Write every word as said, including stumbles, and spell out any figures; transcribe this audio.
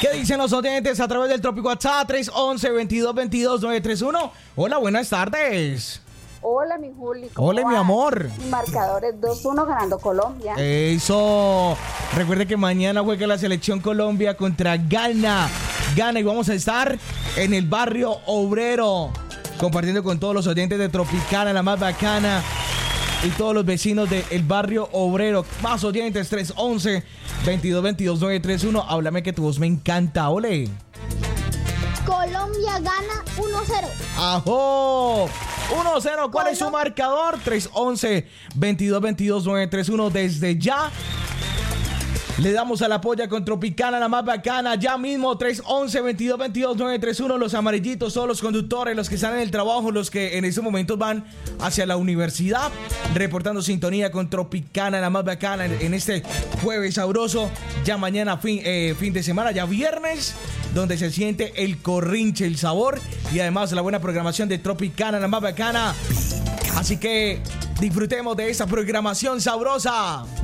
¿Qué dicen los oyentes a través del Trópico WhatsApp tres once, veintidós veintidós, nueve tres uno? Hola, buenas tardes. Hola, mi Juli. Hola, mi amor. Marcadores dos uno ganando Colombia. Eso. Recuerde que mañana juega la selección Colombia contra Ghana. Ghana y vamos a estar en el barrio obrero, compartiendo con todos los oyentes de Tropicana, la más bacana, y todos los vecinos del barrio obrero. Más oyentes, tres once, veintidós veintidós, nueve tres uno. Háblame que tu voz me encanta, ole. Colombia gana uno cero. ¡Ajo! uno cero. ¿Cuál es su marcador? tres once, veintidós veintidós, nueve tres uno. Desde ya le damos a la polla con Tropicana, la más bacana. Ya mismo, tres once, veintidós veintidós, nueve tres uno. Los amarillitos son los conductores, los que están en el trabajo, los que en estos momentos van hacia la universidad, reportando sintonía con Tropicana, la más bacana, en, en este jueves sabroso. Ya mañana fin, eh, fin de semana, ya viernes, donde se siente el corrinche, el sabor y además la buena programación de Tropicana, la más bacana. Así que disfrutemos de esa programación sabrosa.